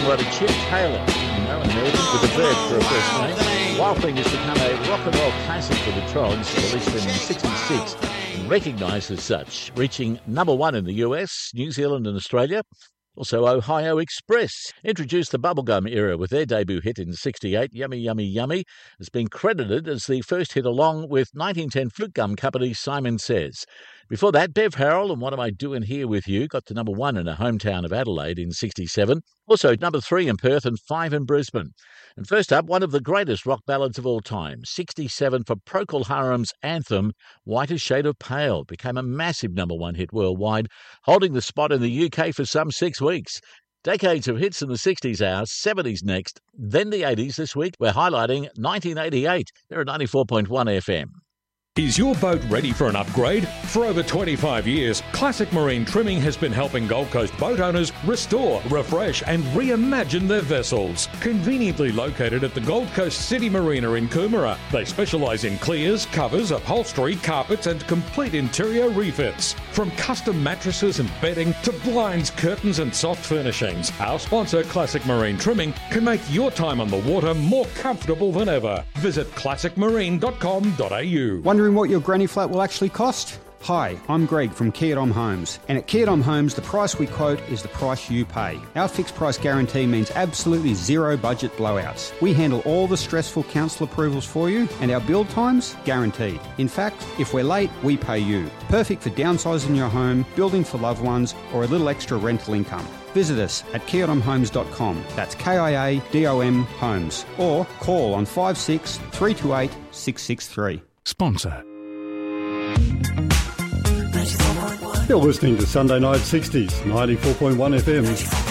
What a Chip Taylor, an American with a bird for a first name. Wild Thing has become a rock and roll classic for the Trogs, released in 1966 and recognised as such, reaching number one in the US, New Zealand and Australia. Also, Ohio Express introduced the bubblegum era with their debut hit in 1968, Yummy Yummy Yummy, has been credited as the first hit along with 1910 flute gum company Simon Says. Before that, Bev Harrell and What Am I Doing Here With You got to number one in her hometown of Adelaide in 1967. Also, number 3 in Perth and 5 in Brisbane. And first up, one of the greatest rock ballads of all time, 1967 for Procol Harum's anthem, Whiter Shade of Pale, became a massive number one hit worldwide, holding the spot in the UK for some 6 weeks. Decades of hits in the 60s are, 70s next, then the 80s this week. We're highlighting 1988. They're at 94.1 FM. Is your boat ready for an upgrade? For over 25 years, Classic Marine Trimming has been helping Gold Coast boat owners restore, refresh and reimagine their vessels. Conveniently located at the Gold Coast City Marina in Coomera, they specialise in clears, covers, upholstery, carpets and complete interior refits. From custom mattresses and bedding to blinds, curtains and soft furnishings, our sponsor Classic Marine Trimming can make your time on the water more comfortable than ever. Visit classicmarine.com.au. Wondering what your granny flat will actually cost? Hi, I'm Greg from Kia Dom Homes, and at Kia Dom Homes, the price we quote is the price you pay. Our fixed price guarantee means absolutely zero budget blowouts. We handle all the stressful council approvals for you, and our build times guaranteed. In fact, if we're late, we pay you. Perfect for downsizing your home, building for loved ones, or a little extra rental income. Visit us at kiadomhomes.com. That's KIADOM Homes. Or call on 56 328 663. Sponsor. You're listening to Sunday Night 60s, 94.1 FM.